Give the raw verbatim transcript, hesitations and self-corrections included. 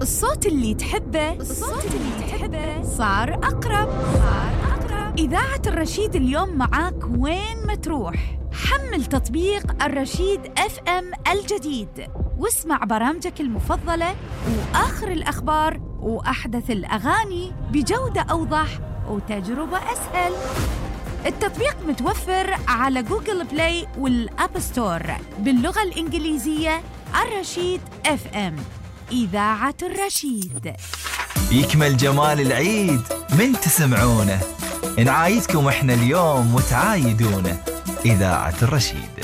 الصوت اللي تحبه الصوت اللي تحبه صار أقرب صار أقرب إذاعة الرشيد اليوم معاك وين ما تروح. حمل تطبيق الرشيد اف ام الجديد واسمع برامجك المفضلة وآخر الأخبار وأحدث الأغاني بجودة أوضح وتجربة أسهل. التطبيق متوفر على جوجل بلاي والأب ستور باللغة الإنجليزية. الرشيد اف ام، إذاعة الرشيد. يكمل جمال العيد من تسمعونه، نعايدكم احنا اليوم وتعايدونه. إذاعة الرشيد.